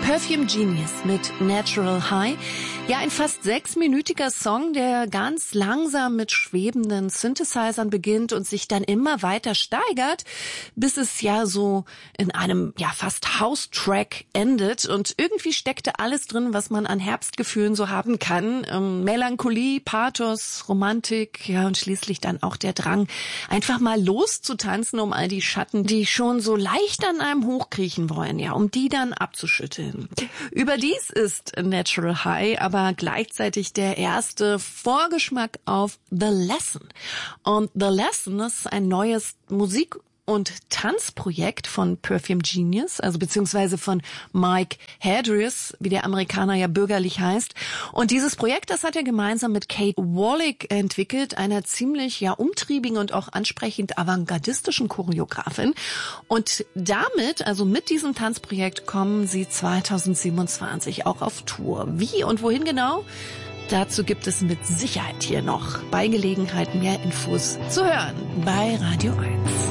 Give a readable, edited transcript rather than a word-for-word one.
Perfume Genius mit Natural High. Ja, ein fast 6-minütiger Song, der ganz langsam mit schwebenden Synthesizern beginnt und sich dann immer weiter steigert, bis es ja so in einem fast House-Track endet. Und irgendwie steckte alles drin, was man an Herbstgefühlen so haben kann. Melancholie, Pathos, Romantik, ja, und schließlich dann auch der Drang, einfach mal loszutanzen, um all die Schatten, die schon so leicht an einem hochkriechen wollen, ja, um die dann abzuschütteln. Überdies ist Natural High aber gleichzeitig der erste Vorgeschmack auf The Lesson. Und The Lesson ist ein neues Musik- und Tanzprojekt von Perfume Genius, also beziehungsweise von Mike Hadris, wie der Amerikaner ja bürgerlich heißt. Und dieses Projekt, das hat er gemeinsam mit Kate Wallach entwickelt, einer ziemlich umtriebigen und auch ansprechend avantgardistischen Choreografin. Und damit, also mit diesem Tanzprojekt, kommen sie 2027 auch auf Tour. Wie und wohin genau? Dazu gibt es mit Sicherheit hier noch bei Gelegenheit mehr Infos zu hören bei Radio 1.